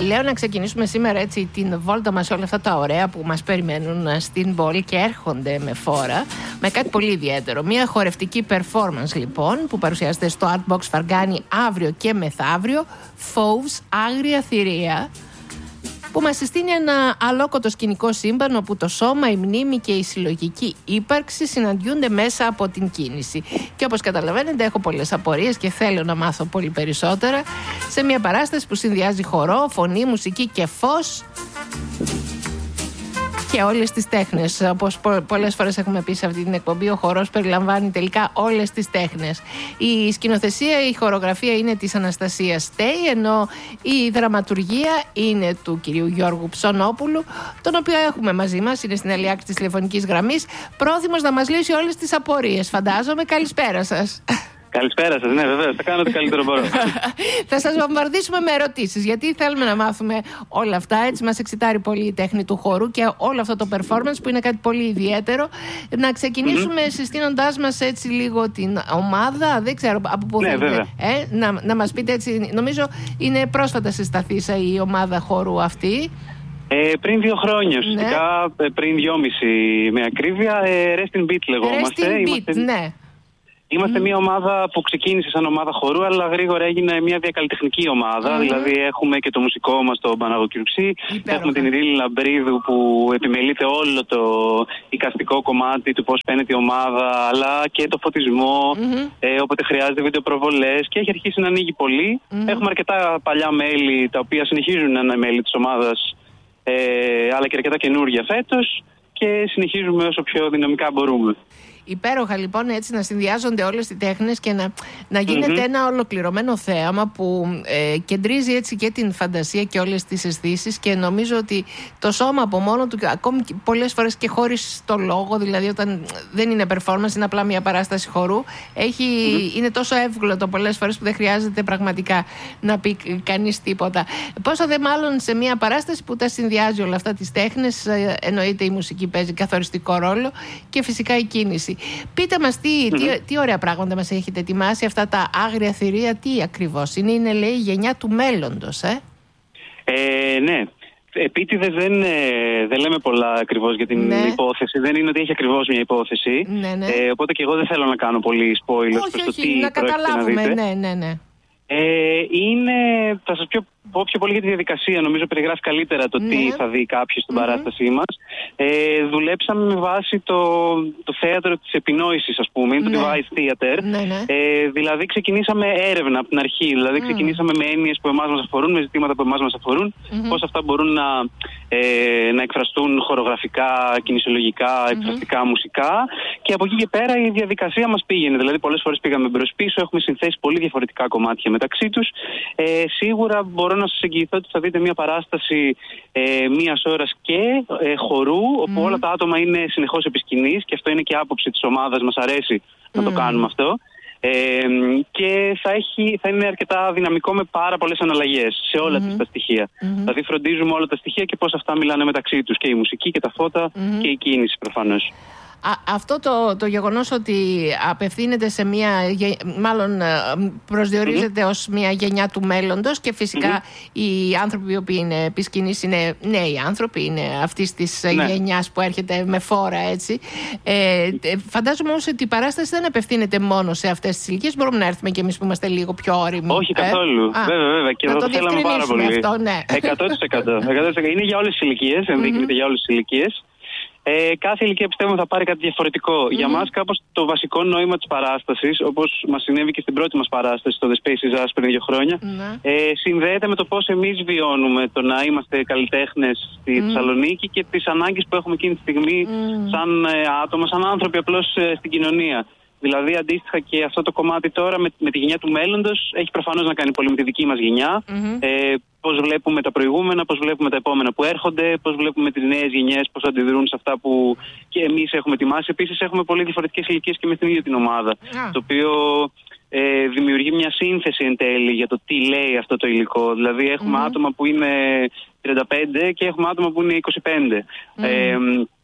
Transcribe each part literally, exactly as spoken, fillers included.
λέω να ξεκινήσουμε σήμερα έτσι την βόλτα μας σε όλα αυτά τα ωραία που μας περιμένουν στην πόλη και έρχονται με φόρα, με κάτι πολύ ιδιαίτερο. Μια χορευτική performance λοιπόν που παρουσιάζεται στο Artbox Φαργκάνη αύριο και μεθαύριο, Fauves, Άγρια Θηρία, που μας συστήνει ένα αλόκοτο σκηνικό σύμπαν όπου το σώμα, η μνήμη και η συλλογική ύπαρξη συναντιούνται μέσα από την κίνηση. Και όπως καταλαβαίνετε έχω πολλές απορίες και θέλω να μάθω πολύ περισσότερα σε μια παράσταση που συνδυάζει χορό, φωνή, μουσική και φως και όλες τις τέχνες. Όπως πολλές φορές έχουμε πει σε αυτή την εκπομπή, ο χορός περιλαμβάνει τελικά όλες τις τέχνες. Η σκηνοθεσία, η χορογραφία είναι της Αναστασίας Στέη, ενώ η δραματουργία είναι του κυρίου Γιώργου Ψωνόπουλου, τον οποίο έχουμε μαζί μας, είναι στην άλλη άκρη της τηλεφωνικής γραμμής, πρόθυμος να μας λύσει όλες τις απορίες, φαντάζομαι. Καλησπέρα σας. Καλησπέρα σας, ναι βεβαίως, θα κάνω το καλύτερο μπορώ. Θα σας βομβαρδίσουμε με ερωτήσεις, γιατί θέλουμε να μάθουμε όλα αυτά. Έτσι μας εξητάρει πολύ η τέχνη του χορού και όλο αυτό το performance που είναι κάτι πολύ ιδιαίτερο. Να ξεκινήσουμε mm-hmm. συστήνοντάς μας έτσι λίγο την ομάδα, δεν ξέρω από πού ναι, θέλετε, ε, να, να μας πείτε έτσι. Νομίζω είναι πρόσφατα συσταθήσα η ομάδα χορού αυτή. Ε, πριν δύο χρόνια, ουσιαστικά ναι. πριν δυόμιση με ακρίβεια, ε, Rest in Beat λεγόμαστε. Rest in Beat, Είμαστε... ναι. Είμαστε mm. μια ομάδα που ξεκίνησε σαν ομάδα χορού, αλλά γρήγορα έγινε μια διακαλλιτεχνική ομάδα. Mm. Δηλαδή έχουμε και το μουσικό μας, τον Παναγό Κυρουξή. Έχουμε την Ειρήνη Λαμπρίδου που επιμελείται όλο το εικαστικό κομμάτι του πώς φαίνεται η ομάδα, αλλά και το φωτισμό, mm-hmm. ε, όποτε χρειάζεται βιντεοπροβολές, και έχει αρχίσει να ανοίγει πολύ. Mm. Έχουμε αρκετά παλιά μέλη τα οποία συνεχίζουν να είναι μέλη της ομάδας, ε, αλλά και αρκετά καινούργια φέτος, και συνεχίζουμε όσο πιο δυναμικά μπορούμε. Υπέροχα λοιπόν έτσι να συνδυάζονται όλες οι τέχνες και να, να γίνεται mm-hmm. ένα ολοκληρωμένο θέαμα που ε, κεντρίζει έτσι και την φαντασία και όλες τις αισθήσεις, και νομίζω ότι το σώμα από μόνο του, ακόμη και πολλές φορές και χωρίς το λόγο, δηλαδή όταν δεν είναι performance, είναι απλά μια παράσταση χορού, έχει, mm-hmm. είναι τόσο εύγλωτο πολλές φορές που δεν χρειάζεται πραγματικά να πει κανείς τίποτα. Πόσο δε μάλλον σε μια παράσταση που τα συνδυάζει όλα αυτά τις τέχνες, ε, εννοείται η μουσική παίζει καθοριστικό ρόλο και φυσικά η κίνηση. Πείτε μας τι, mm-hmm. τι, τι ωραία πράγματα μας έχετε ετοιμάσει, αυτά τα Άγρια Θηρία, τι ακριβώς είναι? Είναι λέει η γενιά του μέλλοντος, ε? ε ναι. Επίτηδες δεν, δεν λέμε πολλά ακριβώς για την ναι. υπόθεση. Δεν είναι ότι έχει ακριβώς μια υπόθεση. Ναι, ναι. Ε, οπότε και εγώ δεν θέλω να κάνω πολύ spoilers. Όχι, προς όχι, το τι να καταλάβουμε. Να ναι, ναι, ναι. Ε, είναι, θα σας πω, πω πιο πολύ για τη διαδικασία. Νομίζω περιγράφει καλύτερα το ναι. τι θα δει κάποιος στην mm-hmm. παράστασή μας. Ε, δουλέψαμε με βάση το, το θέατρο της επινόησης, ας πούμε, ναι. το device theater. Ναι, ναι. Ε, δηλαδή ξεκινήσαμε έρευνα από την αρχή. Δηλαδή mm. ξεκινήσαμε με έννοιες που εμάς μας αφορούν, με ζητήματα που εμάς μας αφορούν, mm-hmm. πώς αυτά μπορούν να, ε, να εκφραστούν χορογραφικά, κινησιολογικά, εκφραστικά, mm-hmm. μουσικά. Και από εκεί και πέρα η διαδικασία μας πήγαινε. Δηλαδή πολλές φορές πήγαμε μπρος-πίσω, έχουμε συνθέσει πολύ διαφορετικά κομμάτια μεταξύ τους. Ε, σίγουρα μπορώ να σας εγγυηθώ ότι θα δείτε μια παράσταση ε, μίας ώρας και ε, χορού, όπου mm. όλα τα άτομα είναι συνεχώς επί σκηνής, και αυτό είναι και άποψη της ομάδας, μας αρέσει mm. να το κάνουμε αυτό. Ε, και θα, έχει, θα είναι αρκετά δυναμικό με πάρα πολλές αναλλαγές σε όλα mm-hmm. τα στοιχεία. Mm-hmm. Δηλαδή φροντίζουμε όλα τα στοιχεία και πώς αυτά μιλάνε μεταξύ τους, και η μουσική και τα φώτα mm-hmm. και η κίνηση προφανώς. Α, αυτό το, το γεγονός ότι απευθύνεται σε μια, μάλλον προσδιορίζεται mm-hmm. ως μια γενιά του μέλλοντος, και φυσικά mm-hmm. οι άνθρωποι που είναι επί σκηνής είναι νέοι άνθρωποι, είναι αυτής της ναι. γενιάς που έρχεται με φόρα, έτσι. Ε, φαντάζομαι όμως ότι η παράσταση δεν απευθύνεται μόνο σε αυτές τις ηλικίες, μπορούμε να έρθουμε και εμείς που είμαστε λίγο πιο όριμοι. Όχι ε? καθόλου, Α, βέβαια, βέβαια, και να εδώ το θέλαμε πάρα πολύ. Αυτό, ναι. εκατό τοις εκατό. Είναι για όλες τις ηλικίες, ενδείκνυται mm-hmm. για όλες τις ηλικίες. Ε, κάθε ηλικία πιστεύω θα πάρει κάτι διαφορετικό. Mm-hmm. Για μας κάπως το βασικό νόημα της παράστασης, όπως μας συνέβη και στην πρώτη μας παράσταση στο The Space Is Us πριν δύο χρόνια, mm-hmm. ε, συνδέεται με το πώς εμείς βιώνουμε το να είμαστε καλλιτέχνες στη mm-hmm. Θεσσαλονίκη και τις ανάγκες που έχουμε εκείνη τη στιγμή mm-hmm. σαν ε, άτομα, σαν άνθρωποι απλώς ε, στην κοινωνία. Δηλαδή, αντίστοιχα και αυτό το κομμάτι τώρα με, με τη γενιά του μέλλοντος έχει προφανώς να κάνει πολύ με τη δική μας γενιά. Mm-hmm. Ε, πώς βλέπουμε τα προηγούμενα, πώς βλέπουμε τα επόμενα που έρχονται, πώς βλέπουμε τις νέες γενιές, πώς αντιδρούν σε αυτά που και εμείς έχουμε ετοιμάσει. Επίσης, έχουμε πολύ διαφορετικές ηλικίες και με την ίδια την ομάδα. Yeah. Το οποίο ε, δημιουργεί μια σύνθεση εν τέλει για το τι λέει αυτό το υλικό. Δηλαδή, έχουμε mm-hmm. άτομα που είναι τριάντα πέντε και έχουμε άτομα που είναι είκοσι πέντε. Mm-hmm. Ε,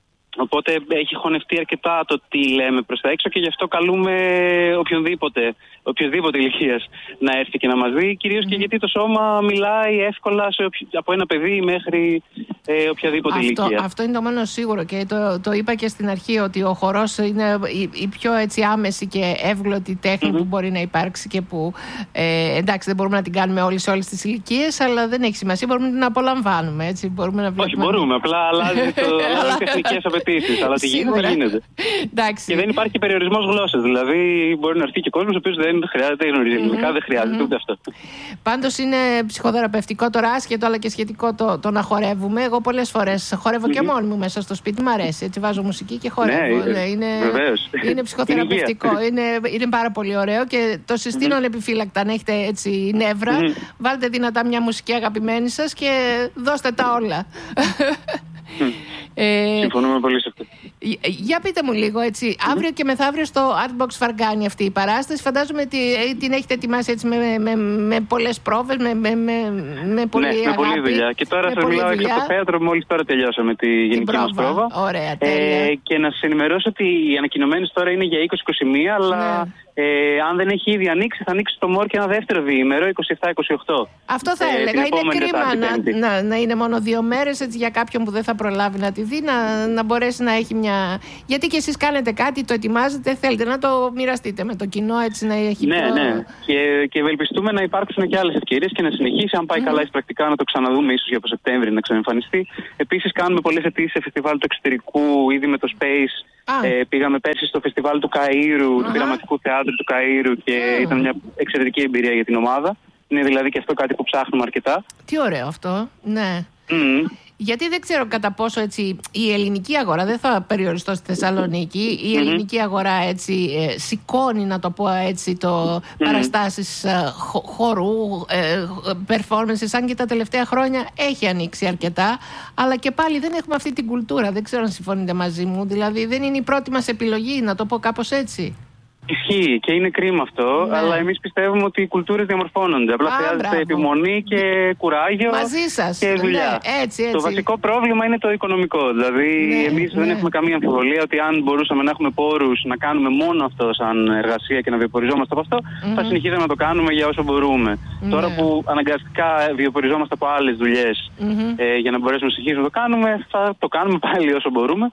Οπότε έχει χωνευτεί αρκετά το τι λέμε προς τα έξω, και γι' αυτό καλούμε οποιονδήποτε οποιοδήποτε ηλικίας να έρθει και να μας δει. Κυρίως mm. και γιατί το σώμα μιλάει εύκολα σε οποιο, από ένα παιδί μέχρι ε, οποιαδήποτε αυτό, ηλικία. Αυτό είναι το μόνο σίγουρο και το, το είπα και στην αρχή, ότι ο χορός είναι η, η πιο έτσι άμεση και εύγλωτη τέχνη mm-hmm. που μπορεί να υπάρξει και που ε, εντάξει, δεν μπορούμε να την κάνουμε όλοι σε όλες τις ηλικίες, αλλά δεν έχει σημασία, μπορούμε να την απολαμβάνουμε. Έτσι, μπορούμε να όχι, μπορούμε, απλά αλλάζει το αλλάζει τεχνικές απαιτήσεις, αλλά τη γίνεται, γίνεται. Και δεν υπάρχει περιορισμός γλώσσας, δηλαδή μπορεί να έρθει και κόσμος ο οποίος δεν χρειάζεται να γνωρίζει ελληνικά, mm-hmm. δεν χρειάζεται mm-hmm. ούτε αυτό. Πάντως είναι ψυχοθεραπευτικό τώρα, άσχετο αλλά και σχετικό το, το να χορεύουμε. Εγώ πολλές φορές χορεύω mm-hmm. και μόνη μου μέσα στο σπίτι, μου αρέσει. Έτσι, βάζω μουσική και χορεύω. Ναι, είναι, είναι ψυχοθεραπευτικό, είναι, είναι πάρα πολύ ωραίο και το συστήνω mm-hmm. ανεπιφύλακτα. Αν έχετε έτσι νεύρα, mm-hmm. βάλτε δυνατά μια μουσική αγαπημένη σας και δώστε τα όλα. Mm. Ε, Συμφωνούμε πολύ σε αυτό. Για πείτε μου λίγο έτσι, mm-hmm. αύριο και μεθαύριο στο Artbox Φαργκάνη αυτή η παράσταση, φαντάζομαι ότι την έχετε ετοιμάσει έτσι με, με, με πολλές πρόβες, με, με, με, με πολύ ναι, αγάπη. Με πολλή δουλειά. Και τώρα σας μιλάω έξω από το θέατρο, μόλις τώρα τελειώσαμε τη γενική πρόβα. μας πρόβα. Ωραία, τέλεια. Ε, και να σας ενημερώσω ότι οι ανακοινωμένες τώρα είναι για είκοσι είκοσι ένα, αλλά... Ναι. Ε, αν δεν έχει ήδη ανοίξει, θα ανοίξει το ΜΟΡ και ένα δεύτερο διήμερο, είκοσι επτά είκοσι οκτώ. Αυτό θα ε, έλεγα. Είναι κρίμα να, να, να είναι μόνο δύο μέρες, έτσι, για κάποιον που δεν θα προλάβει να τη δει, να, να μπορέσει να έχει μια. Γιατί και εσείς κάνετε κάτι, το ετοιμάζετε, θέλετε να το μοιραστείτε με το κοινό, έτσι να έχει. Ναι, πιο... ναι. Και, και ευελπιστούμε να υπάρξουν και άλλες ευκαιρίες και να συνεχίσει. Αν πάει mm. καλά, πρακτικά να το ξαναδούμε, ίσως για το Σεπτέμβρη να ξαναεμφανιστεί. Επίσης, κάνουμε πολλές αιτήσεις σε φεστιβάλ του εξωτερικού, ήδη με το Space. Ε, πήγαμε πέρσι στο φεστιβάλ του Καΐρου, uh-huh. του Πειραματικού Θεάτρου του Καΐρου και uh. ήταν μια εξαιρετική εμπειρία για την ομάδα. Είναι δηλαδή και αυτό κάτι που ψάχνουμε αρκετά. Τι ωραίο αυτό, ναι. Mm. Γιατί δεν ξέρω κατά πόσο έτσι η ελληνική αγορά, δεν θα περιοριστώ στη Θεσσαλονίκη, η ελληνική mm-hmm. αγορά έτσι ε, σηκώνει, να το πω έτσι, το mm-hmm. παραστάσεις ε, χο, χορού, ε, performances, αν και τα τελευταία χρόνια έχει ανοίξει αρκετά, αλλά και πάλι δεν έχουμε αυτή την κουλτούρα, δεν ξέρω αν συμφωνείτε μαζί μου, δηλαδή δεν είναι η πρώτη μας επιλογή, να το πω κάπως έτσι. Ισχύει και είναι κρίμα αυτό, ναι. αλλά εμείς πιστεύουμε ότι οι κουλτούρες διαμορφώνονται. Απλά Α, χρειάζεται μπράβο. επιμονή και κουράγιο Μαζί σας. και δουλειά. Ναι, έτσι, έτσι. Το βασικό πρόβλημα είναι το οικονομικό. Δηλαδή, ναι, εμείς ναι. δεν έχουμε καμία αμφιβολία ότι αν μπορούσαμε να έχουμε πόρους να κάνουμε μόνο αυτό σαν εργασία και να βιοποριζόμαστε από αυτό, mm-hmm. θα συνεχίζαμε να το κάνουμε για όσο μπορούμε. Ναι. Τώρα που αναγκαστικά βιοποριζόμαστε από άλλες δουλειές mm-hmm. ε, για να μπορέσουμε να συνεχίσουμε να το κάνουμε, θα το κάνουμε πάλι όσο μπορούμε.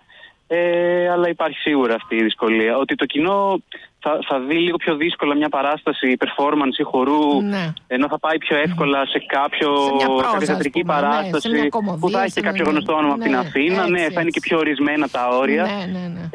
Ε, αλλά υπάρχει σίγουρα αυτή η δυσκολία. Ότι το κοινό θα, θα δει λίγο πιο δύσκολα μια παράσταση performance ή χορού, ναι. ενώ θα πάει πιο εύκολα σε κάποιο σε θεατρική παράσταση ναι, που θα έχει και κάποιο γνωστό όνομα ναι, από την Αθήνα. Έτσι, ναι, έτσι. Θα είναι και πιο ορισμένα τα όρια. Ναι, ναι, ναι.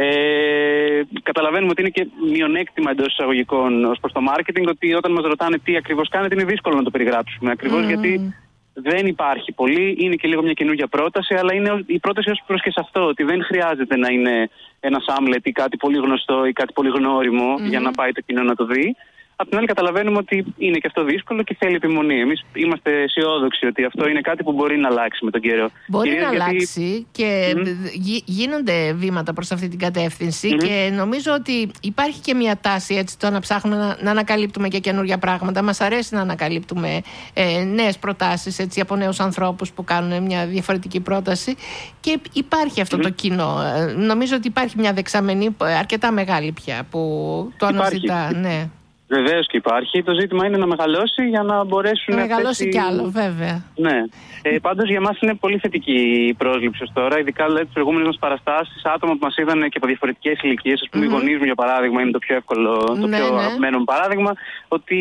Ε, καταλαβαίνουμε ότι είναι και μειονέκτημα εντός εισαγωγικών ως προς το marketing, ότι όταν μας ρωτάνε τι ακριβώς κάνετε, είναι δύσκολο να το περιγράψουμε. Ακριβώς mm. γιατί δεν υπάρχει πολύ, είναι και λίγο μια καινούργια πρόταση, αλλά είναι η πρόταση ως προς και σε αυτό, ότι δεν χρειάζεται να είναι ένα Hamlet ή κάτι πολύ γνωστό ή κάτι πολύ γνώριμο mm-hmm. για να πάει το κοινό να το δει. Απ' την άλλη καταλαβαίνουμε ότι είναι και αυτό δύσκολο και θέλει επιμονή. Εμείς είμαστε αισιόδοξοι ότι αυτό είναι κάτι που μπορεί να αλλάξει με τον καιρό. Μπορεί Κυρίως να γιατί... αλλάξει και mm-hmm. γίνονται βήματα προς αυτή την κατεύθυνση mm-hmm. και νομίζω ότι υπάρχει και μια τάση έτσι το να ψάχνουμε να, να ανακαλύπτουμε και καινούργια πράγματα. Μας αρέσει να ανακαλύπτουμε ε, νέες προτάσεις έτσι, από νέους ανθρώπους που κάνουν μια διαφορετική πρόταση και υπάρχει αυτό mm-hmm. το κοινό. Ε, νομίζω ότι υπάρχει μια δεξαμενή αρκετά μεγάλη πια που το αναζητά. Ναι. Βεβαίως και υπάρχει. Το ζήτημα είναι να μεγαλώσει για να μπορέσουν να μεγαλώσει οι... κι άλλο, βέβαια. Ναι. Ε, πάντως για μας είναι πολύ θετική η πρόσληψη ως τώρα. Ειδικά δηλαδή, τις προηγούμενες μας παραστάσεις, άτομα που μας είδαν και από διαφορετικές ηλικίες. Ας πούμε, mm-hmm. οι γονείς μου για παράδειγμα είναι το πιο εύκολο, το ναι, πιο ναι. αγαπημένο μου παράδειγμα. Ότι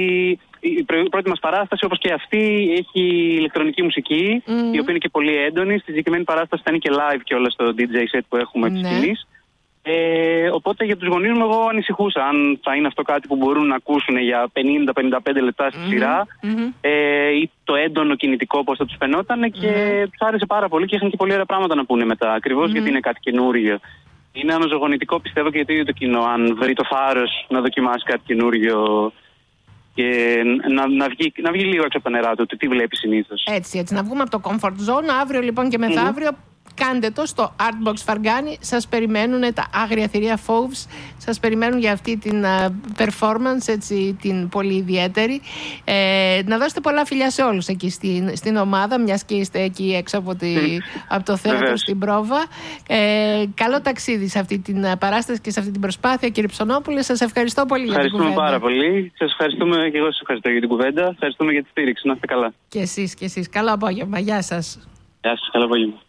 η πρώτη μας παράσταση, όπως και αυτή, έχει ηλεκτρονική μουσική, mm-hmm. η οποία είναι και πολύ έντονη. Στη συγκεκριμένη παράσταση θα είναι και live και όλα στο ντι τζέι set που έχουμε επί σκηνής. Ε, οπότε για τους γονείς μου εγώ ανησυχούσα αν θα είναι αυτό κάτι που μπορούν να ακούσουν για πενήντα με πενήντα πέντε λεπτά στη σειρά mm-hmm. ε, ή το έντονο κινητικό πώς θα τους φαινόταν και mm-hmm. τους άρεσε πάρα πολύ και είχαν και πολύ ωραία πράγματα να πούνε μετά ακριβώς mm-hmm. γιατί είναι κάτι καινούργιο. Είναι αναζωογονητικό πιστεύω και για το ίδιο το κοινό αν βρει το θάρρος να δοκιμάσει κάτι καινούργιο και να, να, βγει, να βγει λίγο έξω από τα νερά του, τι βλέπει συνήθως. Έτσι, έτσι, να βγούμε από το comfort zone αύριο λοιπόν και μεθαύριο. Mm-hmm. κάντε το στο Artbox Φαργκάνη. Σας περιμένουν τα άγρια θηρία Fauves. Σας περιμένουν για αυτή την performance, έτσι, την πολύ ιδιαίτερη. Ε, να δώσετε πολλά φιλιά σε όλους εκεί στην, στην ομάδα, μιας και είστε εκεί έξω από, τη, από το θέατρο στην πρόβα. Ε, καλό ταξίδι σε αυτή την παράσταση και σε αυτή την προσπάθεια, κύριε Ψωνόπουλε. Σας ευχαριστώ πολύ για την κουβέντα. Ευχαριστούμε πάρα πολύ. Σας ευχαριστούμε και εγώ σας ευχαριστώ για την κουβέντα. Ευχαριστούμε για τη στήριξη. Να είστε καλά. Και εσείς, και εσείς. Καλό απόγευμα. Γεια σας. Γεια σας. Καλό απόγευμα.